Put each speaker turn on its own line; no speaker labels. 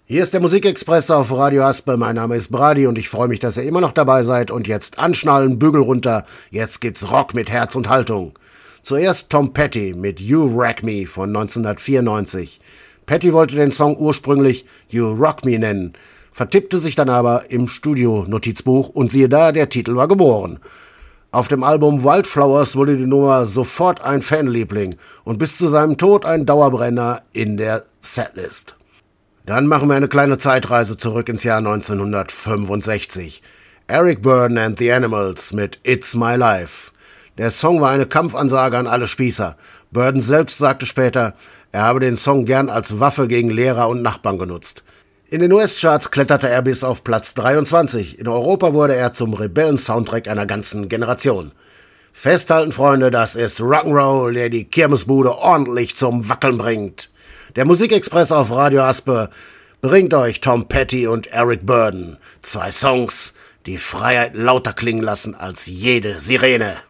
Hier ist der Musikexpress auf Radio Aspe. Mein Name ist Brady und ich freue mich, dass ihr immer noch dabei seid. Und jetzt anschnallen, Bügel runter. Jetzt gibt's Rock mit Herz und Haltung. Zuerst Tom Petty mit You Wreck Me von 1994. Petty wollte den Song ursprünglich You Rock Me nennen, vertippte sich dann aber im Studio-Notizbuch und siehe da, der Titel war geboren. Auf dem Album Wildflowers wurde die Nummer sofort ein Fanliebling und bis zu seinem Tod ein Dauerbrenner in der Setlist. Dann machen wir eine kleine Zeitreise zurück ins Jahr 1965. Eric Burdon and the Animals mit It's My Life. Der Song war eine Kampfansage an alle Spießer. Burdon selbst sagte später, er habe den Song gern als Waffe gegen Lehrer und Nachbarn genutzt. In den US-Charts kletterte er bis auf Platz 23. In Europa wurde er zum Rebellen-Soundtrack einer ganzen Generation. Festhalten, Freunde, das ist Rock'n'Roll, der die Kirmesbude ordentlich zum Wackeln bringt. Der Musikexpress auf Radio Aspe bringt euch Tom Petty und Eric Burdon. 2 Songs, die Freiheit lauter klingen lassen als jede Sirene.